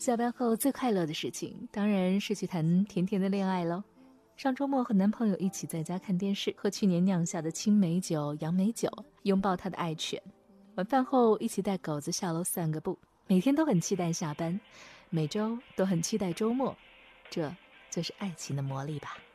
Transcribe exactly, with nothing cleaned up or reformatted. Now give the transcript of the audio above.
下班后最快乐的事情，当然是去谈甜甜的恋爱喽。上周末和男朋友一起在家看电视，喝去年酿下的青梅酒、杨梅酒，拥抱他的爱犬。晚饭后一起带狗子下楼散个步，每天都很期待下班，每周都很期待周末，这就是爱情的魔力吧。